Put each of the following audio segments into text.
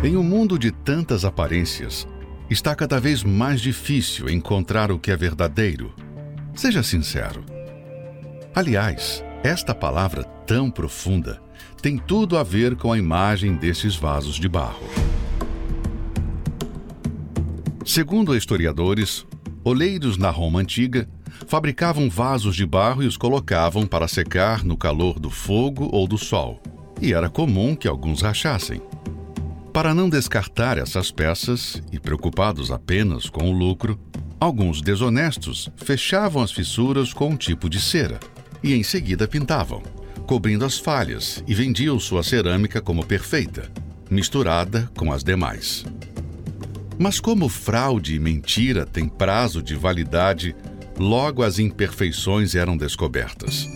Em um mundo de tantas aparências, está cada vez mais difícil encontrar o que é verdadeiro. Seja sincero. Aliás, esta palavra tão profunda tem tudo a ver com a imagem desses vasos de barro. Segundo historiadores, oleiros na Roma antiga fabricavam vasos de barro e os colocavam para secar no calor do fogo ou do sol, e era comum que alguns rachassem. Para não descartar essas peças, e preocupados apenas com o lucro, alguns desonestos fechavam as fissuras com um tipo de cera, e em seguida pintavam, cobrindo as falhas, e vendiam sua cerâmica como perfeita, misturada com as demais. Mas como fraude e mentira têm prazo de validade, logo as imperfeições eram descobertas.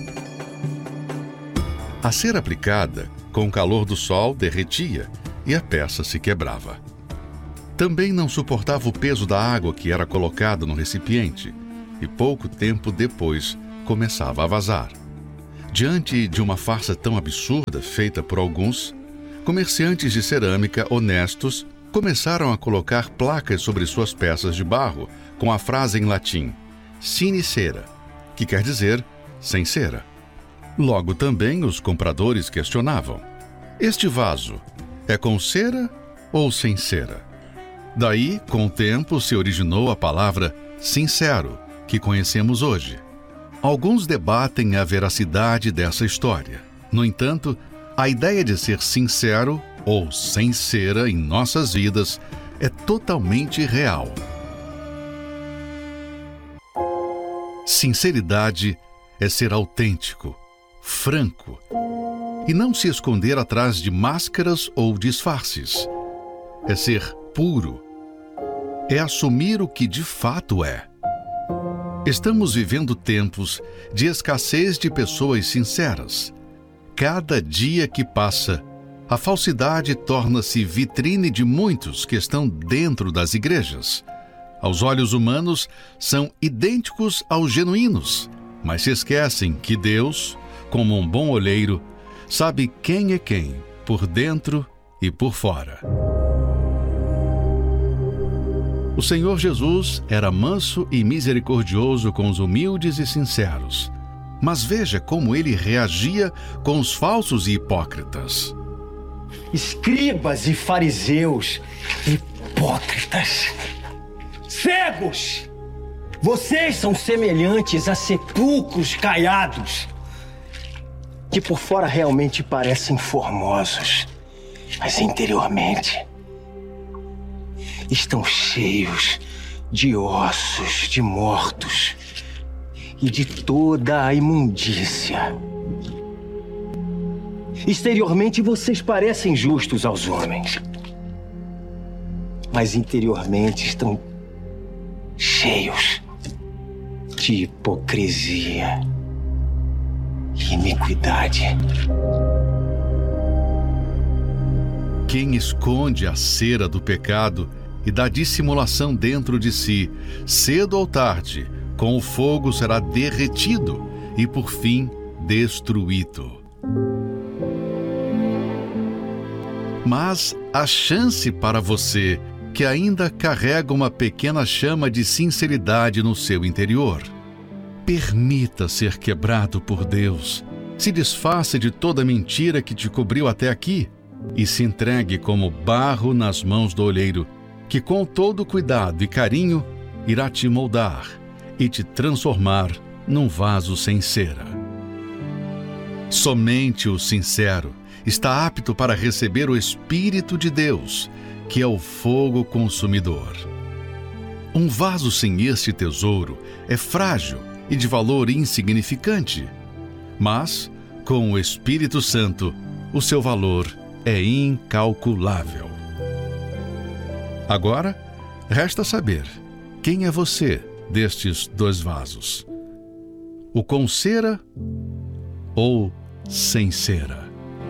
A cera aplicada, com o calor do sol, derretia e a peça se quebrava. Também não suportava o peso da água que era colocada no recipiente e pouco tempo depois começava a vazar. Diante de uma farsa tão absurda feita por alguns, comerciantes de cerâmica honestos começaram a colocar placas sobre suas peças de barro com a frase em latim sine cera, que quer dizer sem cera. Logo também os compradores questionavam: este vaso é com cera ou sem cera? Daí, com o tempo, se originou a palavra sincero, que conhecemos hoje. Alguns debatem a veracidade dessa história. No entanto, a ideia de ser sincero ou sem cera em nossas vidas é totalmente real. Sinceridade é ser autêntico, franco, e não se esconder atrás de máscaras ou disfarces. É ser puro. É assumir o que de fato é. Estamos vivendo tempos de escassez de pessoas sinceras. Cada dia que passa, a falsidade torna-se vitrine de muitos que estão dentro das igrejas. Aos olhos humanos, são idênticos aos genuínos, mas se esquecem que Deus, como um bom olheiro, sabe quem é quem, por dentro e por fora. O Senhor Jesus era manso e misericordioso com os humildes e sinceros. Mas veja como ele reagia com os falsos e hipócritas. Escribas e fariseus, hipócritas, cegos! Vocês são semelhantes a sepulcros caiados, que por fora realmente parecem formosos, mas interiormente estão cheios de ossos de mortos e de toda a imundícia. Exteriormente vocês parecem justos aos homens, mas interiormente estão cheios de hipocrisia e iniquidade. Quem esconde a cera do pecado e da dissimulação dentro de si, cedo ou tarde, com o fogo será derretido e, por fim, destruído. Mas há chance para você que ainda carrega uma pequena chama de sinceridade no seu interior. Permita ser quebrado por Deus. Se desfaça de toda mentira que te cobriu até aqui e se entregue como barro nas mãos do olheiro, que com todo cuidado e carinho irá te moldar e te transformar num vaso sem cera. Somente o sincero está apto para receber o Espírito de Deus, que é o fogo consumidor. Um vaso sem este tesouro é frágil e de valor insignificante, mas, com o Espírito Santo, o seu valor é incalculável. Agora, resta saber quem é você destes dois vasos: o com cera ou sem cera?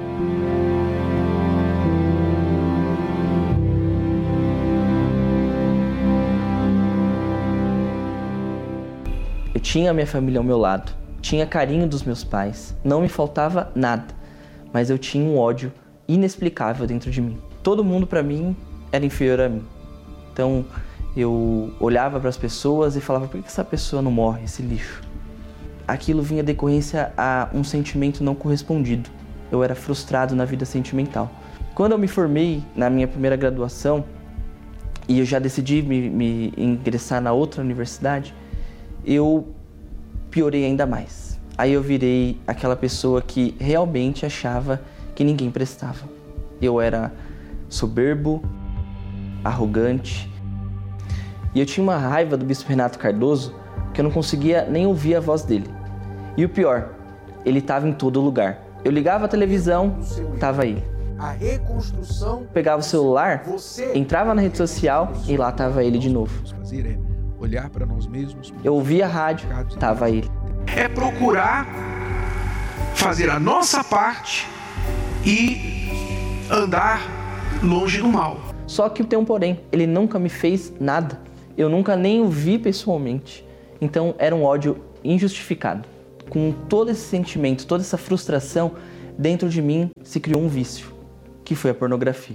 Eu tinha a minha família ao meu lado, tinha carinho dos meus pais, não me faltava nada, mas eu tinha um ódio inexplicável dentro de mim. todo mundo para mim era inferior a mim. Então eu olhava para as pessoas e falava, por que essa pessoa não morre, esse lixo? Aquilo vinha decorrência a um sentimento não correspondido. Eu era frustrado na vida sentimental. Quando eu me formei na minha primeira graduação e eu já decidi me ingressar na outra universidade, eu piorei ainda mais. Aí eu virei aquela pessoa que realmente achava que ninguém prestava. Eu era soberbo, arrogante. E eu tinha uma raiva do bispo Renato Cardoso que eu não conseguia nem ouvir a voz dele. E o pior, ele estava em todo lugar. Eu ligava a televisão, estava ele. A reconstrução. Pegava o celular, entrava na rede social e lá estava ele de novo. Olhar para nós mesmos. Eu ouvia a rádio, estava ele. É procurar fazer a nossa parte e andar longe do mal. Só que tem um porém, ele nunca me fez nada. Eu nunca nem o vi pessoalmente. Então era um ódio injustificado. Com todo esse sentimento, toda essa frustração, dentro de mim se criou um vício, que foi a pornografia.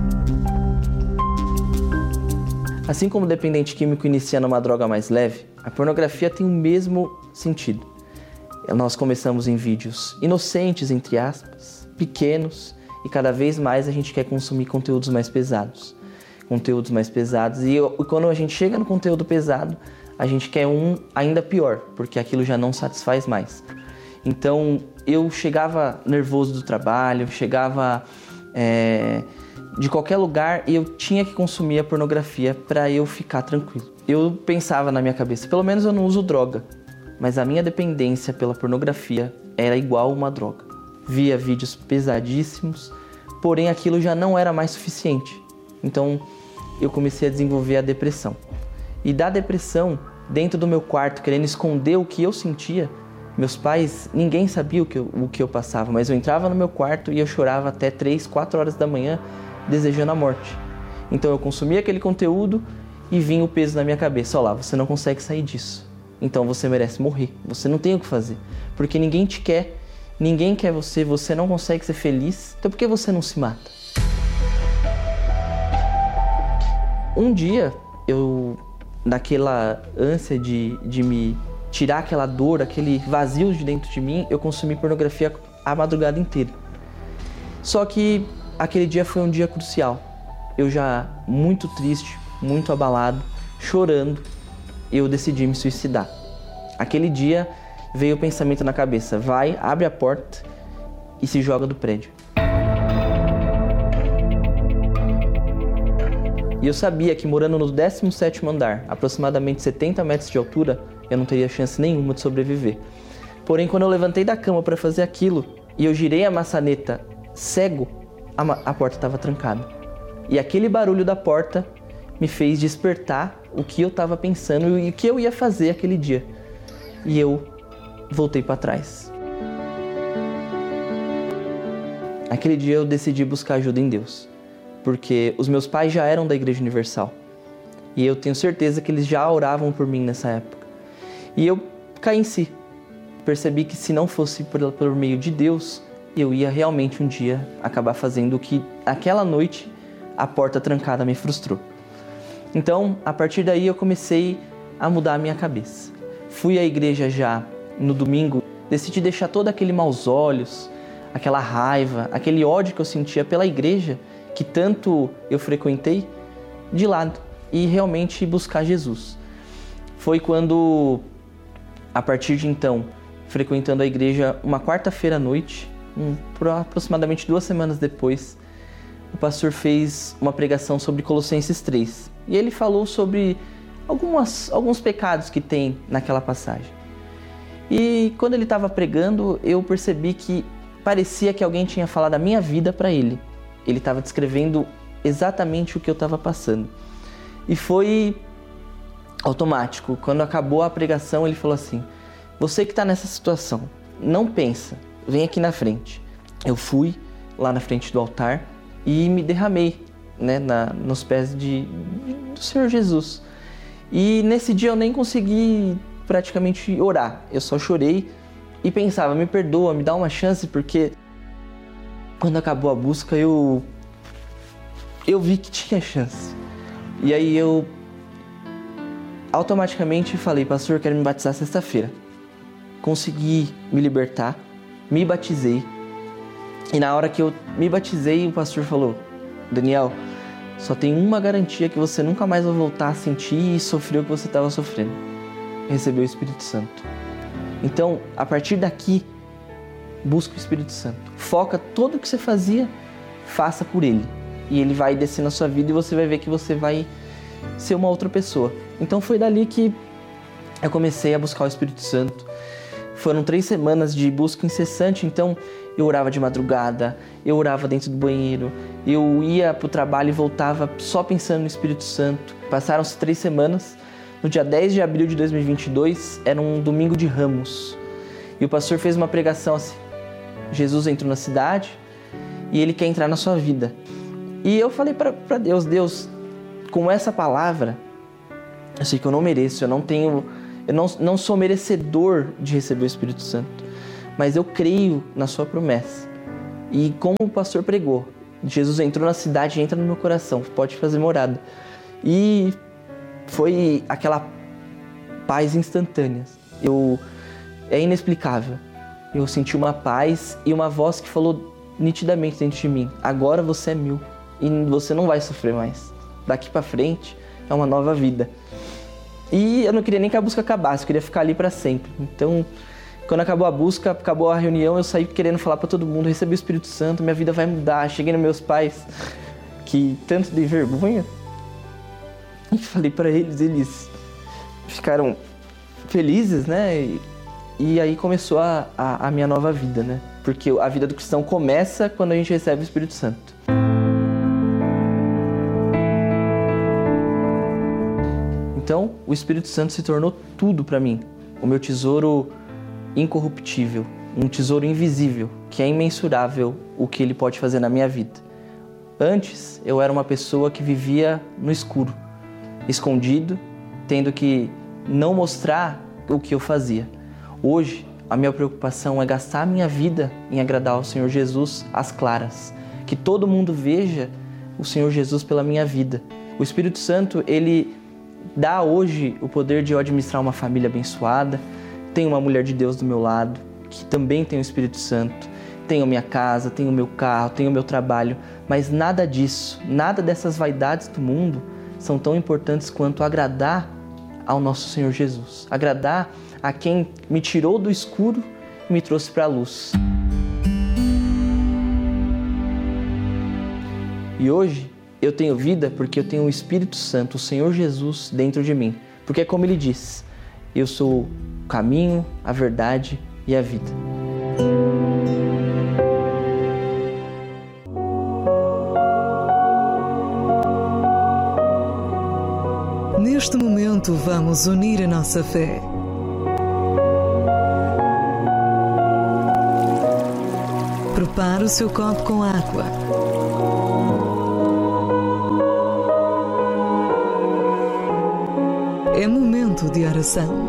Assim como o dependente químico inicia numa droga mais leve, a pornografia tem o mesmo sentido. Nós começamos em vídeos inocentes, entre aspas, pequenos, e cada vez mais a gente quer consumir conteúdos mais pesados. E quando a gente chega no conteúdo pesado, a gente quer um ainda pior, porque aquilo já não satisfaz mais. Então eu chegava nervoso do trabalho, chegava de qualquer lugar e eu tinha que consumir a pornografia para eu ficar tranquilo. Eu pensava na minha cabeça, pelo menos eu não uso droga, mas a minha dependência pela pornografia era igual uma droga. Via vídeos pesadíssimos, porém aquilo já não era mais suficiente. Então eu comecei a desenvolver a depressão. E da depressão, dentro do meu quarto, querendo esconder o que eu sentia, meus pais, ninguém sabia o que eu passava, mas eu entrava no meu quarto e eu chorava até 3, 4 horas da manhã, desejando a morte. Então eu consumia aquele conteúdo e vinha o peso na minha cabeça. Olha lá, você não consegue sair disso. Então você merece morrer. Você não tem o que fazer. Porque ninguém te quer, ninguém quer você, você não consegue ser feliz. Então por que você não se mata? Um dia, eu, naquela ânsia de me tirar aquela dor, aquele vazio de dentro de mim, eu consumi pornografia a madrugada inteira. Só que aquele dia foi um dia crucial. Eu já muito triste, muito abalado, chorando, eu decidi me suicidar. Aquele dia veio o pensamento na cabeça, vai, abre a porta e se joga do prédio. E eu sabia que morando no 17º andar, aproximadamente 70 metros de altura, eu não teria chance nenhuma de sobreviver. Porém, quando eu levantei da cama para fazer aquilo e eu girei a maçaneta cego, a porta estava trancada. E aquele barulho da porta me fez despertar o que eu estava pensando e o que eu ia fazer aquele dia. E eu voltei para trás. Aquele dia eu decidi buscar ajuda em Deus, porque os meus pais já eram da Igreja Universal. E eu tenho certeza que eles já oravam por mim nessa época. E eu caí em si. Percebi que se não fosse por meio de Deus, eu ia realmente um dia acabar fazendo o que aquela noite a porta trancada me frustrou. Então, a partir daí eu comecei a mudar a minha cabeça. Fui à igreja já no domingo, decidi deixar todo aquele maus olhos, aquela raiva, aquele ódio que eu sentia pela igreja, que tanto eu frequentei, de lado e realmente buscar Jesus. Foi quando, a partir de então, frequentando a igreja uma quarta-feira à noite, por aproximadamente 2 semanas depois, o pastor fez uma pregação sobre Colossenses 3. E ele falou sobre alguns pecados que tem naquela passagem. E quando ele estava pregando, eu percebi que parecia que alguém tinha falado a minha vida para ele. Ele estava descrevendo exatamente o que eu estava passando. E foi automático. Quando acabou a pregação, ele falou assim: você que está nessa situação, não pensa, vem aqui na frente. Eu fui lá na frente do altar e me derramei, né, nos pés do Senhor Jesus. E nesse dia eu nem consegui praticamente orar. Eu só chorei e pensava, me perdoa, me dá uma chance, porque quando acabou a busca eu eu vi que tinha chance. E aí eu automaticamente falei, pastor, eu quero me batizar sexta-feira. Consegui me libertar, me batizei. E na hora que eu me batizei, o pastor falou, Daniel, só tem uma garantia que você nunca mais vai voltar a sentir e sofrer o que você estava sofrendo. Receber o Espírito Santo. Então, a partir daqui, busca o Espírito Santo. Foca tudo o que você fazia, faça por Ele. E Ele vai descer na sua vida e você vai ver que você vai ser uma outra pessoa. Então foi dali que eu comecei a buscar o Espírito Santo. Foram 3 semanas de busca incessante, então eu orava de madrugada, eu orava dentro do banheiro, eu ia para o trabalho e voltava só pensando no Espírito Santo. Passaram-se 3 semanas, no dia 10 de abril de 2022, era um domingo de Ramos. E o pastor fez uma pregação assim, Jesus entrou na cidade e Ele quer entrar na sua vida. E eu falei para Deus, Deus, com essa palavra, eu sei que eu não mereço, eu não sou merecedor de receber o Espírito Santo, mas eu creio na sua promessa. E como o pastor pregou, Jesus entrou na cidade, entra no meu coração, pode fazer morada. E foi aquela paz instantânea. É inexplicável. Eu senti uma paz e uma voz que falou nitidamente dentro de mim, agora você é meu e você não vai sofrer mais. Daqui pra frente é uma nova vida. E eu não queria nem que a busca acabasse, eu queria ficar ali para sempre. Então, quando acabou a busca, acabou a reunião, eu saí querendo falar para todo mundo, recebi o Espírito Santo, minha vida vai mudar. Cheguei nos meus pais, que tanto dei vergonha, e falei para eles ficaram felizes, né? E aí começou a minha nova vida, né? Porque a vida do cristão começa quando a gente recebe o Espírito Santo. Então, o Espírito Santo se tornou tudo para mim. O meu tesouro incorruptível, um tesouro invisível, que é imensurável o que ele pode fazer na minha vida. Antes, eu era uma pessoa que vivia no escuro, escondido, tendo que não mostrar o que eu fazia. Hoje, a minha preocupação é gastar a minha vida em agradar ao Senhor Jesus às claras. Que todo mundo veja o Senhor Jesus pela minha vida. O Espírito Santo, ele dá hoje o poder de eu administrar uma família abençoada. Tenho uma mulher de Deus do meu lado, que também tem o Espírito Santo. Tenho minha casa, tenho meu carro, tenho meu trabalho. Mas nada disso, nada dessas vaidades do mundo são tão importantes quanto agradar ao nosso Senhor Jesus. Agradar a quem me tirou do escuro e me trouxe para a luz. E hoje eu tenho vida porque eu tenho o Espírito Santo, o Senhor Jesus, dentro de mim. Porque é como Ele diz, eu sou o caminho, a verdade e a vida. Neste momento vamos unir a nossa fé. Prepare o seu copo com água. É momento de oração.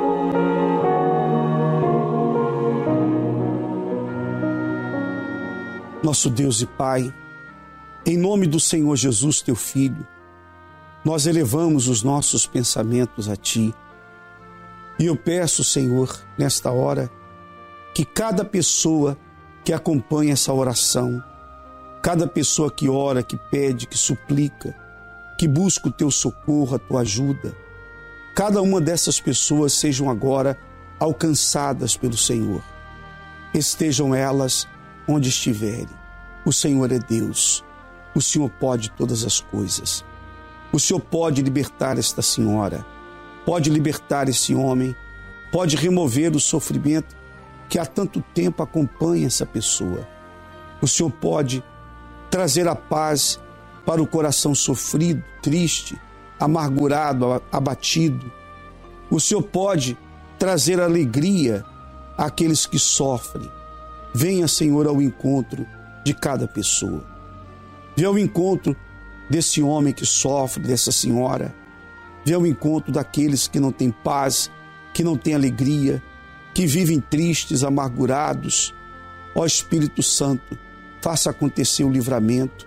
Nosso Deus e Pai, em nome do Senhor Jesus, Teu Filho, nós elevamos os nossos pensamentos a Ti. E eu peço, Senhor, nesta hora, que cada pessoa que acompanha essa oração, cada pessoa que ora, que pede, que suplica, que busca o Teu socorro, a Tua ajuda, cada uma dessas pessoas sejam agora alcançadas pelo Senhor. Estejam elas onde estiverem. O Senhor é Deus. O Senhor pode todas as coisas. O Senhor pode libertar esta senhora, pode libertar esse homem, pode remover o sofrimento que há tanto tempo acompanha essa pessoa. O Senhor pode trazer a paz para o coração sofrido, triste, amargurado, abatido. O Senhor pode trazer alegria àqueles que sofrem. Venha, Senhor, ao encontro de cada pessoa. Venha ao encontro desse homem que sofre, dessa senhora. Venha ao encontro daqueles que não têm paz, que não têm alegria, que vivem tristes, amargurados. Ó Espírito Santo, faça acontecer o livramento,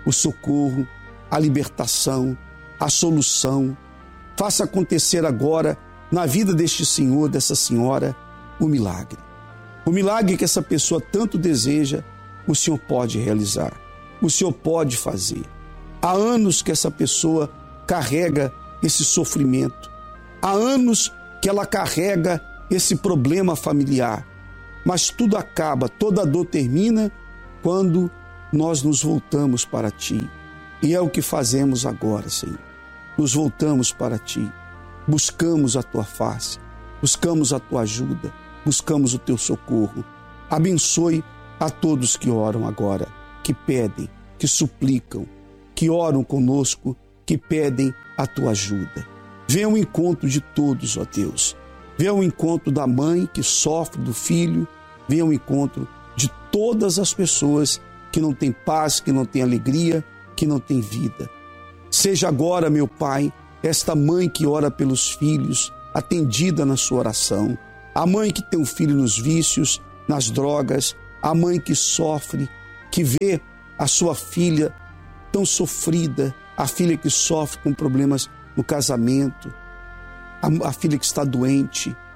o socorro, a libertação, a solução. Faça acontecer agora na vida deste senhor, dessa senhora, o milagre. O milagre que essa pessoa tanto deseja, o Senhor pode realizar. O Senhor pode fazer. Há anos que essa pessoa carrega esse sofrimento. Há anos que ela carrega esse problema familiar. Mas tudo acaba, toda dor termina quando nós nos voltamos para Ti. E é o que fazemos agora, Senhor. Nos voltamos para Ti. Buscamos a Tua face. Buscamos a Tua ajuda. Buscamos o Teu socorro. Abençoe a todos que oram agora, que pedem, que suplicam, que oram conosco, que pedem a Tua ajuda. Venha ao encontro de todos, ó Deus. Venha ao encontro da mãe que sofre do filho. Venha ao encontro de todas as pessoas que não têm paz, que não têm alegria, que não têm vida. Seja agora, meu Pai, esta mãe que ora pelos filhos, atendida na sua oração. A mãe que tem um filho nos vícios, nas drogas. A mãe que sofre, que vê a sua filha tão sofrida. A filha que sofre com problemas no casamento. A filha que está doente.